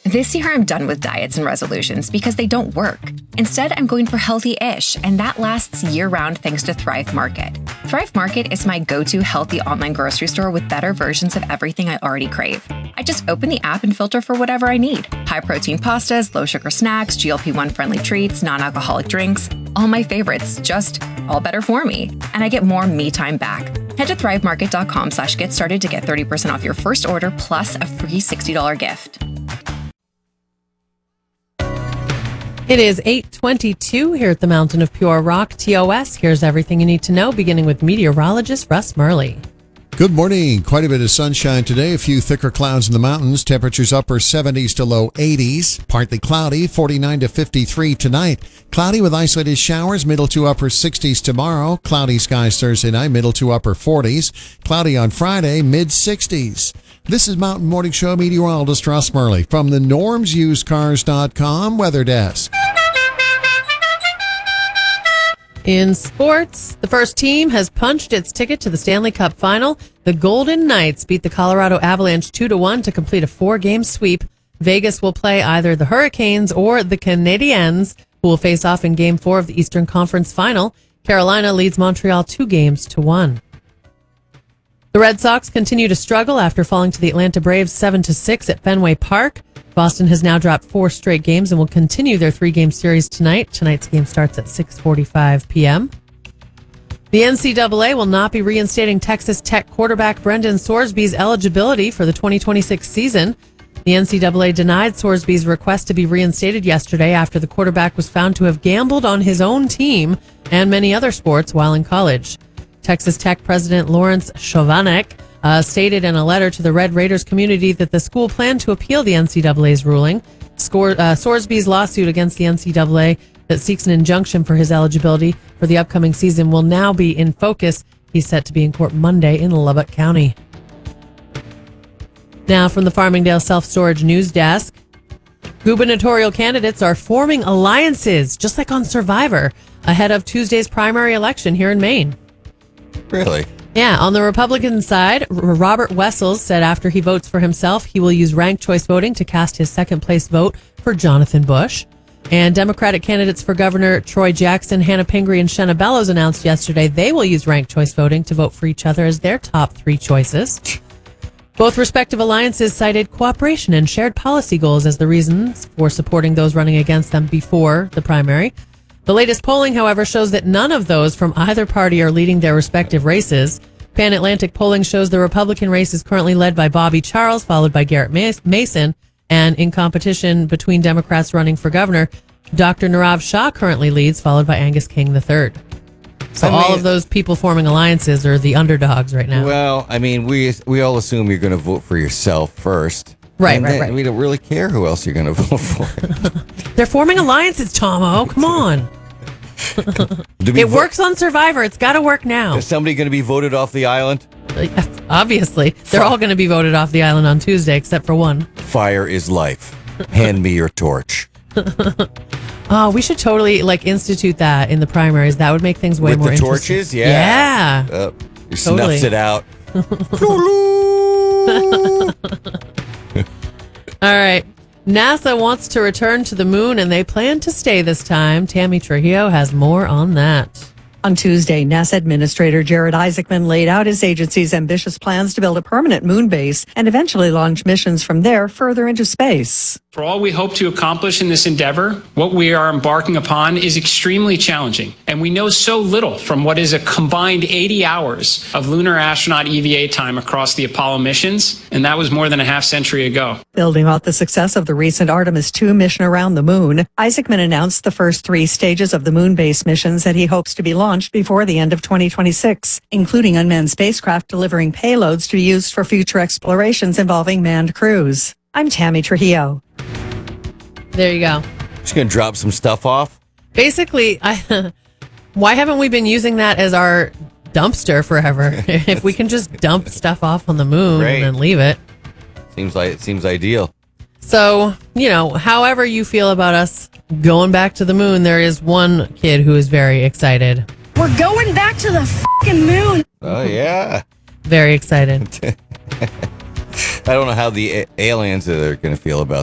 This year, I'm done with diets and resolutions because they don't work. Instead, I'm going for healthy-ish, and that lasts year-round thanks to Thrive Market. Thrive Market is my go-to healthy online grocery store with better versions of everything I already crave. I just open the app and filter for whatever I need. High-protein pastas, low-sugar snacks, GLP-1 friendly treats, non-alcoholic drinks. All my favorites, just all better for me. And I get more me time back. Head to thrivemarket.com/get started to get 30% off your first order plus a free $60 gift. It is 8:22 here at the Mountain of Pure Rock, TOS. Here's everything you need to know, beginning with meteorologist Russ Murley. Good morning. Quite a bit of sunshine today. A few thicker clouds in the mountains. Temperatures upper 70s to low 80s. Partly cloudy, 49 to 53 tonight. Cloudy with isolated showers, middle to upper 60s tomorrow. Cloudy skies Thursday night, middle to upper 40s. Cloudy on Friday, mid 60s. This is Mountain Morning Show meteorologist Russ Murley from the normsusedcars.com weather desk. In sports, the first team has punched its ticket to the Stanley Cup final. The Golden Knights beat the Colorado Avalanche 2-1 to complete a 4-game sweep. Vegas will play either the Hurricanes or the Canadiens, who will face off in Game 4 of the Eastern Conference Final. Carolina leads Montreal 2-1. The Red Sox continue to struggle after falling to the Atlanta Braves 7-6 at Fenway Park. Boston has now dropped 4 straight games and will continue their 3-game series tonight. Tonight's game starts at 6:45 p.m. The NCAA will not be reinstating Texas Tech quarterback Brendan Sorsby's eligibility for the 2026 season. The NCAA denied Sorsby's request to be reinstated yesterday after the quarterback was found to have gambled on his own team and many other sports while in college. Texas Tech President Lawrence Schovanec stated in a letter to the Red Raiders community that the school planned to appeal the NCAA's ruling. Sorsby's lawsuit against the NCAA that seeks an injunction for his eligibility for the upcoming season will now be in focus. He's set to be in court Monday in Lubbock County. Now from the Farmingdale Self-Storage News Desk. Gubernatorial candidates are forming alliances, just like on Survivor, ahead of Tuesday's primary election here in Maine. Really? Yeah, on the Republican side, Robert Wessels said after he votes for himself, he will use ranked choice voting to cast his second-place vote for Jonathan Bush. And Democratic candidates for Governor Troy Jackson, Hannah Pingree, and Shenna Bellows announced yesterday they will use ranked choice voting to vote for each other as their top 3 choices. Both respective alliances cited cooperation and shared policy goals as the reasons for supporting those running against them before the primary. The latest polling, however, shows that none of those from either party are leading their respective races. Pan Atlantic polling shows the Republican race is currently led by Bobby Charles, followed by Garrett Mason, and in competition between Democrats running for governor, Dr. Nirav Shah currently leads, followed by Angus King III. So all of those people forming alliances are the underdogs right now. Well, I mean, we all assume you're going to vote for yourself first. Right. We don't really care who else you're going to vote for. They're forming alliances, Tomo. Come on. It works on Survivor. It's got to work now. Is somebody going to be voted off the island? Obviously. They're all going to be voted off the island on Tuesday, except for one. Fire is life. Hand me your torch. Oh, we should totally institute that in the primaries. That would make things way more interesting. With the torches? Yeah. Yeah. Snuffs it out. All right. NASA wants to return to the moon, and they plan to stay this time. Tammy Trujillo has more on that. On Tuesday, NASA Administrator Jared Isaacman laid out his agency's ambitious plans to build a permanent moon base and eventually launch missions from there further into space. For all we hope to accomplish in this endeavor, what we are embarking upon is extremely challenging, and we know so little from what is a combined 80 hours of lunar astronaut EVA time across the Apollo missions, and that was more than a half century ago. Building off the success of the recent Artemis II mission around the moon, Isaacman announced the first 3 stages of the moon base missions that he hopes to be launched before the end of 2026, including unmanned spacecraft delivering payloads to be used for future explorations involving manned crews. I'm Tammy Trujillo. There you go. Just going to drop some stuff off. Basically, why haven't we been using that as our dumpster forever? If we can just dump stuff off on the moon and then leave it. Seems ideal. So, however you feel about us going back to the moon, there is one kid who is very excited. We're going back to the f***ing moon. Oh, yeah. Very excited. I don't know how the aliens are going to feel about